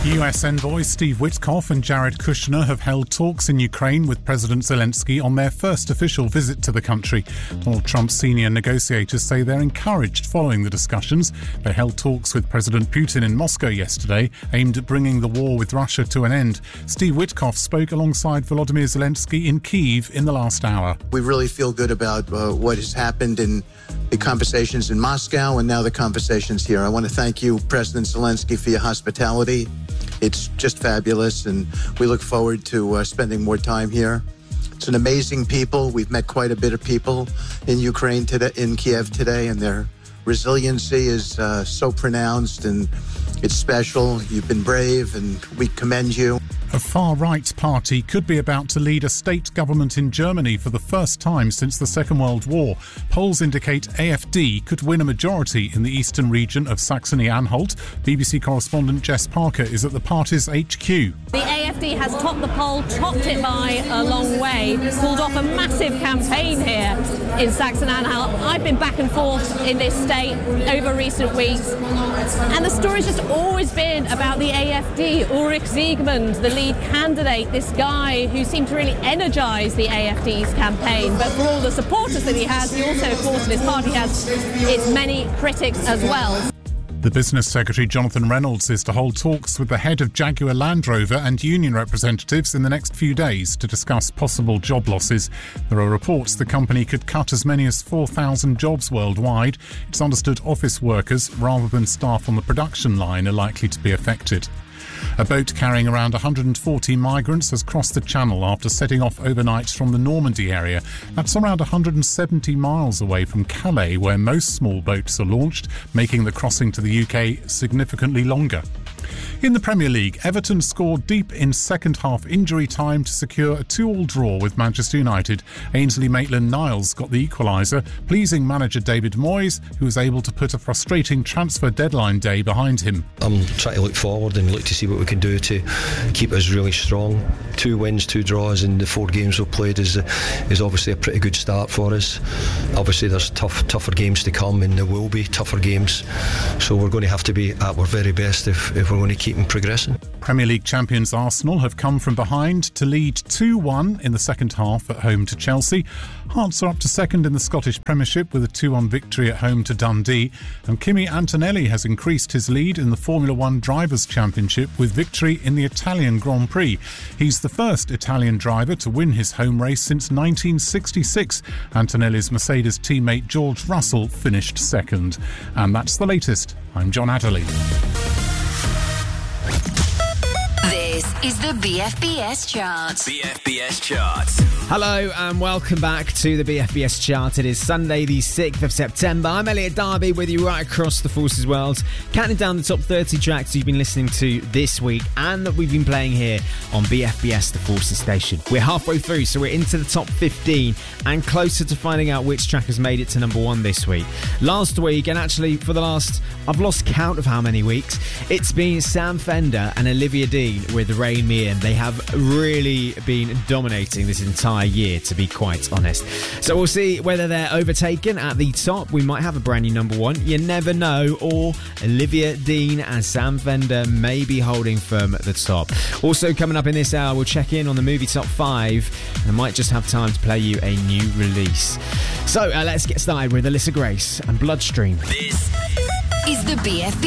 US envoys Steve Witkoff and Jared Kushner have held talks in Ukraine with President Zelensky on their first official visit to the country. Donald Trump's senior negotiators say they're encouraged following the discussions. They held talks with President Putin in Moscow yesterday, aimed at bringing the war with Russia to an end. Steve Witkoff spoke alongside Volodymyr Zelensky in Kyiv in the last hour. We really feel good about what has happened in the conversations in Moscow and now the conversations here. I want to thank you, President Zelensky, for your hospitality. It's just fabulous, and we look forward to spending more time here. It's an amazing people. We've met quite a bit of people in Ukraine today, in Kiev today, and their resiliency is so pronounced, and it's special. You've been brave, and we commend you. A far-right party could be about to lead a state government in Germany for the first time since the Second World War. Polls indicate AfD could win a majority in the eastern region of Saxony-Anhalt. BBC correspondent Jess Parker is at the party's HQ. The AfD has topped the poll, topped it by a long way, pulled off a massive campaign here in Saxony-Anhalt. I've been back and forth in this state over recent weeks, and the story's just always been about the AfD. Ulrich Siegmund, the lead candidate, this guy who seemed to really energise the AfD's campaign. But for all the supporters that he has, he also, of course, in his party has its many critics as well. The Business Secretary Jonathan Reynolds is to hold talks with the head of Jaguar Land Rover and union representatives in the next few days to discuss possible job losses. There are reports the company could cut as many as 4,000 jobs worldwide. It's understood office workers rather than staff on the production line are likely to be affected. A boat carrying around 140 migrants has crossed the Channel after setting off overnight from the Normandy area. That's around 170 miles away from Calais, where most small boats are launched, making the crossing to the UK significantly longer. In the Premier League, Everton scored deep in second-half injury time to secure a 2-2 draw with Manchester United. Ainsley Maitland-Niles got the equaliser, pleasing manager David Moyes, who was able to put a frustrating transfer deadline day behind him. I'm trying to look forward and look to see what we can do to keep us really strong. 2 wins, 2 draws in the 4 games we've played is obviously a pretty good start for us. Obviously there's tougher games to come, and there will be tougher games, so we're going to have to be at our very best if we're going to keep progressing. Premier League champions Arsenal have come from behind to lead 2-1 in the second half at home to Chelsea. Hearts are up to second in the Scottish Premiership with a 2-1 victory at home to Dundee. And Kimi Antonelli has increased his lead in the Formula One Drivers' Championship with victory in the Italian Grand Prix. He's the first Italian driver to win his home race since 1966. Antonelli's Mercedes teammate George Russell finished second. And that's the latest. I'm John Adderley. This is the BFBS Chart. BFBS Chart. Hello and welcome back to the BFBS Chart. It is Sunday the 6th of September. I'm Elliot Darby with you right across the Forces world, counting down the top 30 tracks you've been listening to this week and that we've been playing here on BFBS, the Forces station. We're halfway through, so we're into the top 15 and closer to finding out which track has made it to number 1 this week. Last week, and actually for the last, I've lost count of how many weeks, it's been Sam Fender and Olivia Dean with Rain Me In. They have really been dominating this entire year, to be quite honest. So we'll see whether they're overtaken at the top. We might have a brand new number 1. You never know. Or Olivia Dean and Sam Fender may be holding firm at the top. Also coming up in this hour, we'll check in on the movie top 5 and might just have time to play you a new release. So let's get started with Alyssa Grace and Bloodstream. This is the BFB